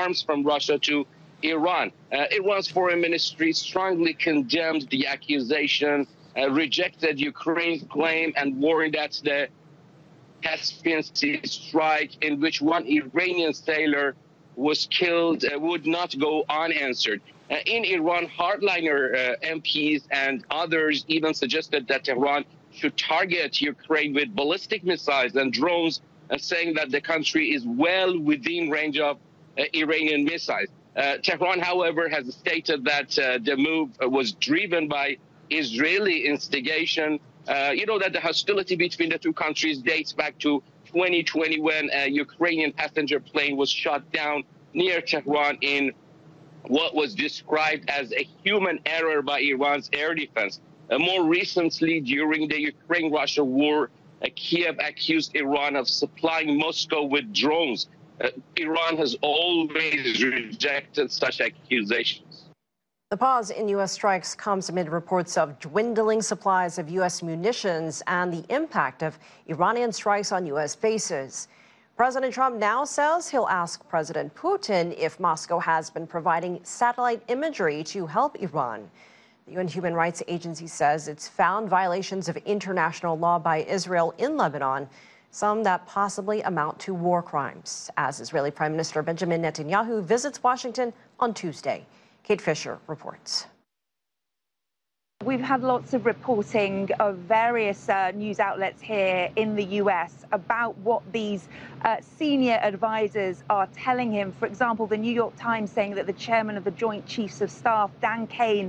arms from Russia to Iran. Iran's foreign ministry strongly condemned the accusation, rejected Ukraine's claim, and warned that the Caspian Sea strike in which one Iranian sailor was killed would not go unanswered. In Iran, hardliner MPs and others even suggested that Tehran should target Ukraine with ballistic missiles and drones, saying that the country is well within range of Iranian missiles. Tehran, however, has stated that the move was driven by Israeli instigation. You know that the hostility between the two countries dates back to 2020 when a Ukrainian passenger plane was shot down near Tehran in what was described as a human error by Iran's air defense. More recently, during the Ukraine-Russia war, Kiev accused Iran of supplying Moscow with drones. Iran has always rejected such accusations. The pause in U.S. strikes comes amid reports of dwindling supplies of U.S. munitions and the impact of Iranian strikes on U.S. bases. President Trump now says he'll ask President Putin if Moscow has been providing satellite imagery to help Iran. The UN Human Rights Agency says it's found violations of international law by Israel in Lebanon, some that possibly amount to war crimes, as Israeli Prime Minister Benjamin Netanyahu visits Washington on Tuesday. Kate Fisher reports. We've had lots of reporting of various news outlets here in the U.S. about what these senior advisors are telling him. For example, the New York Times saying that the chairman of the Joint Chiefs of Staff, Dan Kane,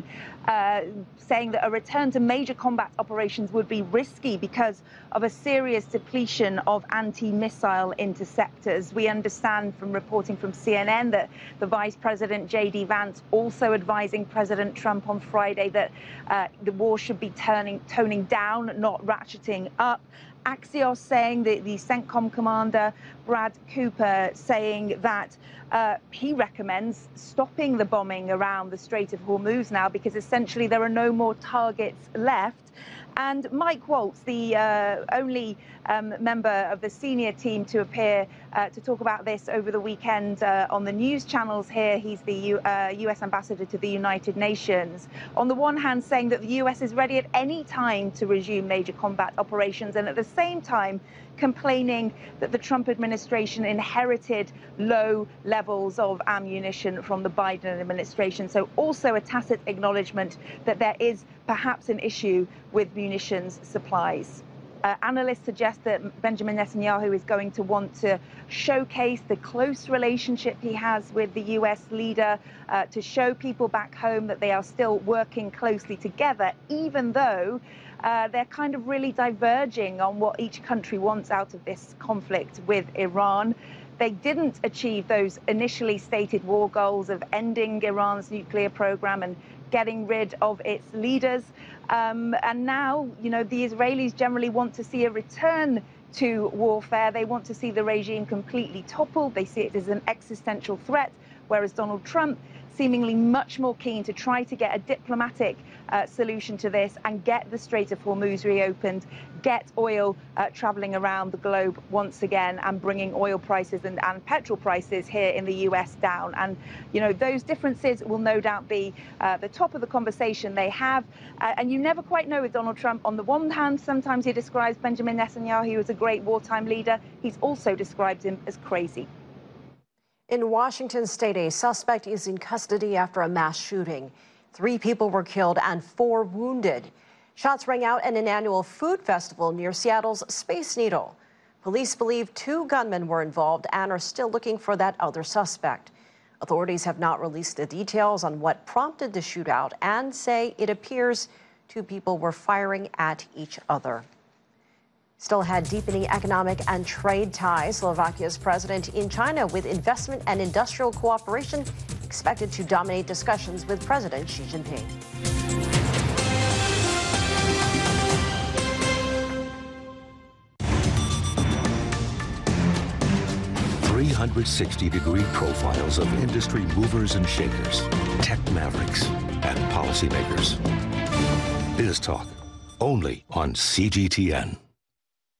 saying that a return to major combat operations would be risky because of a serious depletion of anti-missile interceptors. We understand from reporting from CNN that the Vice President, J.D. Vance, also advising President Trump on Friday that the war should be toning down, not ratcheting up. Axios saying that the CENTCOM commander, Brad Cooper, saying that he recommends stopping the bombing around the Strait of Hormuz now because essentially there are no more targets left. And Mike Waltz, the only member of the senior team to appear to talk about this over the weekend on the news channels here, he's the U.S. ambassador to the United Nations. On the one hand, saying that the U.S. is ready at any time to resume major combat operations, and at the same time complaining that the Trump administration inherited low levels of ammunition from the Biden administration. So also a tacit acknowledgement that there is perhaps an issue with munitions supplies. Analysts suggest that Benjamin Netanyahu is going to want to showcase the close relationship he has with the U.S. leader, to show people back home that they are still working closely together, even though they're kind of really diverging on what each country wants out of this conflict with Iran. They didn't achieve those initially stated war goals of ending Iran's nuclear program and getting rid of its leaders. And now, you know, the Israelis generally want to see a return to warfare. They want to see the regime completely toppled. They see it as an existential threat, whereas Donald Trump seemingly much more keen to try to get a diplomatic solution to this and get the Strait of Hormuz reopened, get oil traveling around the globe once again, and bringing oil prices and petrol prices here in the U.S. down. And, you know, those differences will no doubt be the top of the conversation they have. And you never quite know with Donald Trump. On the one hand, sometimes he describes Benjamin Netanyahu as a great wartime leader. He's also described him as crazy. In Washington state, a suspect is in custody after a mass shooting. 3 people were killed and 4 wounded. Shots rang out at an annual food festival near Seattle's Space Needle. Police believe 2 gunmen were involved and are still looking for that other suspect. Authorities have not released the details on what prompted the shootout and say it appears 2 people were firing at each other. Still ahead, deepening economic and trade ties. Slovakia's president in China with investment and industrial cooperation expected to dominate discussions with President Xi Jinping. 360-degree profiles of industry movers and shakers, tech mavericks, and policymakers. Biz Talk, only on CGTN.